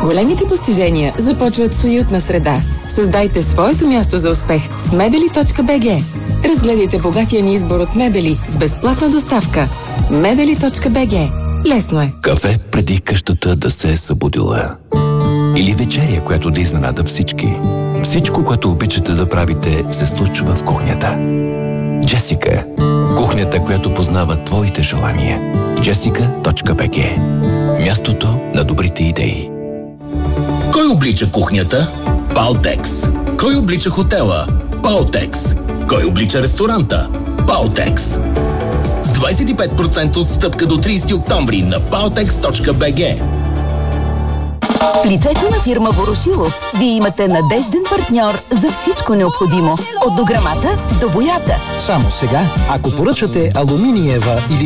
Големите постижения започват с уютна среда. Създайте своето място за успех с мебели.bg. Разгледайте богатия ни избор от мебели с безплатна доставка. Мебели.bg. Лесно е. Кафе преди къщата да се е събудила. Или вечеря, която да изненада всички. Всичко, което обичате да правите, се случва в кухнята. Джесика. Кухнята, която познава твоите желания. Jessica.bg. Мястото на добрите идеи. Кой облича кухнята? Балтекс. Кой облича хотела? Балтекс. Кой облича ресторанта? Балтекс. С 25% отстъпка до 30 октомври на baltex.bg. В лицето на фирма Ворошилов вие имате надежден партньор за всичко необходимо. От дограмата до боята. Само сега, ако поръчате алуминиева или